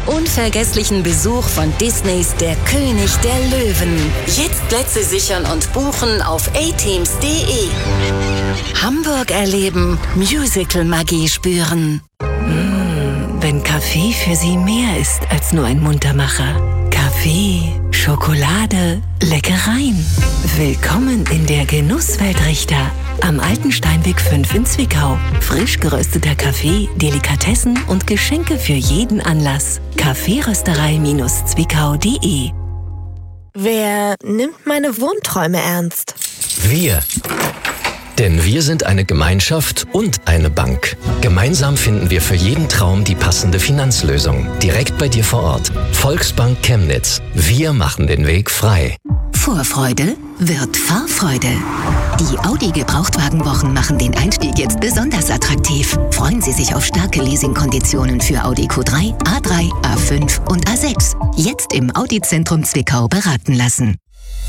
unvergesslichen Besuch von Disneys Der König der Löwen. Jetzt Plätze sichern und buchen auf a-teams.de. Hamburg erleben, Musical-Magie spüren. Wenn Kaffee für Sie mehr ist als nur ein Muntermacher. Kaffee, Schokolade, Leckereien. Willkommen in der Genusswelt Richter. Am Alten Steinweg 5 in Zwickau. Frisch gerösteter Kaffee, Delikatessen und Geschenke für jeden Anlass. Kaffeerösterei-zwickau.de. Wer nimmt meine Wohnträume ernst? Wir. Denn wir sind eine Gemeinschaft und eine Bank. Gemeinsam finden wir für jeden Traum die passende Finanzlösung. Direkt bei dir vor Ort. Volksbank Chemnitz. Wir machen den Weg frei. Vorfreude wird Fahrfreude. Die Audi Gebrauchtwagenwochen machen den Einstieg jetzt besonders attraktiv. Freuen Sie sich auf starke Leasingkonditionen für Audi Q3, A3, A5 und A6. Jetzt im Audi-Zentrum Zwickau beraten lassen.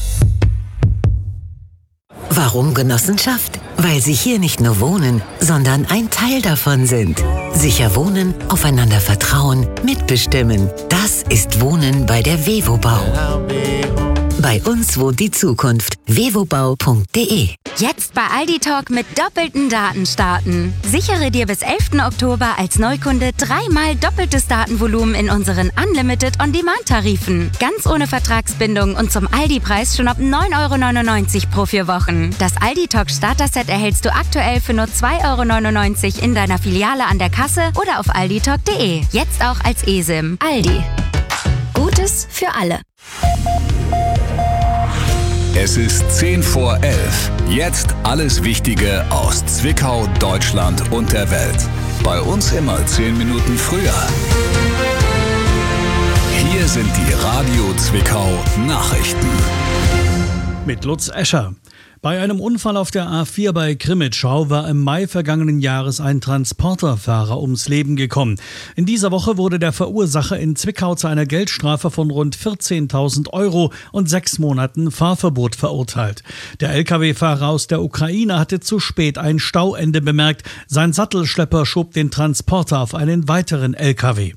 Warum Genossenschaft? Weil Sie hier nicht nur wohnen, sondern ein Teil davon sind. Sicher wohnen, aufeinander vertrauen, mitbestimmen. Das ist Wohnen bei der Wevobau. Bei uns wohnt die Zukunft. wevobau.de. Jetzt bei Aldi Talk mit doppelten Daten starten. Sichere dir bis 11. Oktober als Neukunde 3-mal doppeltes Datenvolumen in unseren Unlimited On-Demand-Tarifen. Ganz ohne Vertragsbindung und zum Aldi-Preis schon ab 9,99 € pro 4 Wochen. Das Aldi Talk Starter-Set erhältst du aktuell für nur 2,99 € in deiner Filiale an der Kasse oder auf alditalk.de. Jetzt auch als eSIM. Aldi. Gutes für alle. Es ist 10 vor 11. Jetzt alles Wichtige aus Zwickau, Deutschland und der Welt. Bei uns immer 10 Minuten früher. Hier sind die Radio Zwickau Nachrichten. Mit Lutz Escher. Bei einem Unfall auf der A4 bei Krimitschau war im Mai vergangenen Jahres ein Transporterfahrer ums Leben gekommen. In dieser Woche wurde der Verursacher in Zwickau zu einer Geldstrafe von rund 14.000 € und 6 Monaten Fahrverbot verurteilt. Der Lkw-Fahrer aus der Ukraine hatte zu spät ein Stauende bemerkt. Sein Sattelschlepper schob den Transporter auf einen weiteren Lkw.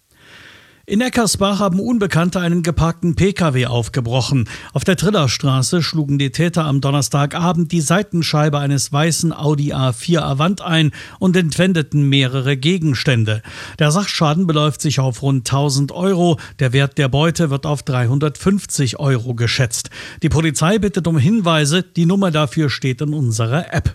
In Eckersbach haben Unbekannte einen geparkten Pkw aufgebrochen. Auf der Trillerstraße schlugen die Täter am Donnerstagabend die Seitenscheibe eines weißen Audi A4 Avant ein und entwendeten mehrere Gegenstände. Der Sachschaden beläuft sich auf rund 1.000 €. Der Wert der Beute wird auf 350 € geschätzt. Die Polizei bittet um Hinweise. Die Nummer dafür steht in unserer App.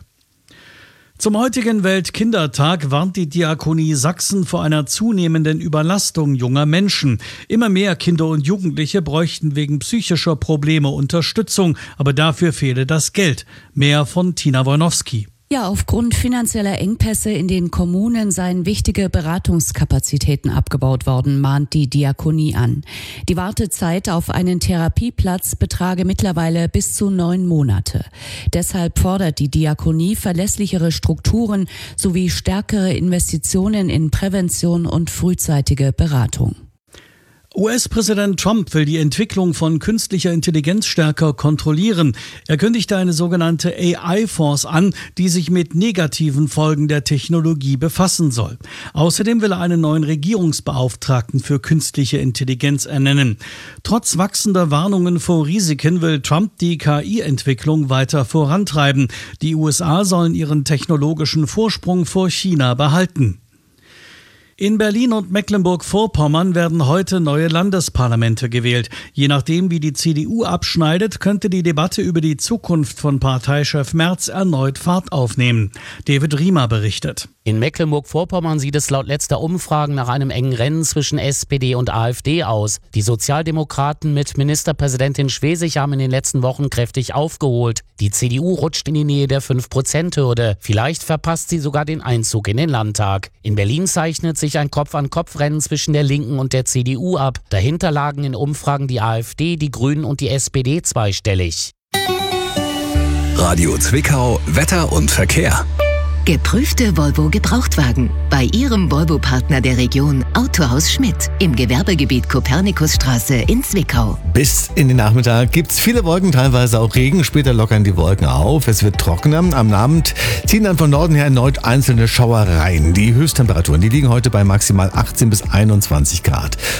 Zum heutigen Weltkindertag warnt die Diakonie Sachsen vor einer zunehmenden Überlastung junger Menschen. Immer mehr Kinder und Jugendliche bräuchten wegen psychischer Probleme Unterstützung, aber dafür fehle das Geld. Mehr von Tina Wojnowski. Ja, aufgrund finanzieller Engpässe in den Kommunen seien wichtige Beratungskapazitäten abgebaut worden, mahnt die Diakonie an. Die Wartezeit auf einen Therapieplatz betrage mittlerweile bis zu 9 Monate. Deshalb fordert die Diakonie verlässlichere Strukturen sowie stärkere Investitionen in Prävention und frühzeitige Beratung. US-Präsident Trump will die Entwicklung von künstlicher Intelligenz stärker kontrollieren. Er kündigte eine sogenannte AI-Force an, die sich mit negativen Folgen der Technologie befassen soll. Außerdem will er einen neuen Regierungsbeauftragten für künstliche Intelligenz ernennen. Trotz wachsender Warnungen vor Risiken will Trump die KI-Entwicklung weiter vorantreiben. Die USA sollen ihren technologischen Vorsprung vor China behalten. In Berlin und Mecklenburg-Vorpommern werden heute neue Landesparlamente gewählt. Je nachdem, wie die CDU abschneidet, könnte die Debatte über die Zukunft von Parteichef Merz erneut Fahrt aufnehmen. David Riemer berichtet. In Mecklenburg-Vorpommern sieht es laut letzter Umfragen nach einem engen Rennen zwischen SPD und AfD aus. Die Sozialdemokraten mit Ministerpräsidentin Schwesig haben in den letzten Wochen kräftig aufgeholt. Die CDU rutscht in die Nähe der 5%-Hürde. Vielleicht verpasst sie sogar den Einzug in den Landtag. In Berlin zeichnet sich ein Kopf-an-Kopf-Rennen zwischen der Linken und der CDU ab. Dahinter lagen in Umfragen die AfD, die Grünen und die SPD zweistellig. Radio Zwickau, Wetter und Verkehr. Geprüfte Volvo Gebrauchtwagen bei Ihrem Volvo-Partner der Region Autohaus Schmidt im Gewerbegebiet Kopernikusstraße in Zwickau. Bis in den Nachmittag gibt's viele Wolken, teilweise auch Regen. Später lockern die Wolken auf. Es wird trockener. Am Abend ziehen dann von Norden her erneut einzelne Schauer rein. Die Höchsttemperaturen, die liegen heute bei maximal 18 bis 21 Grad.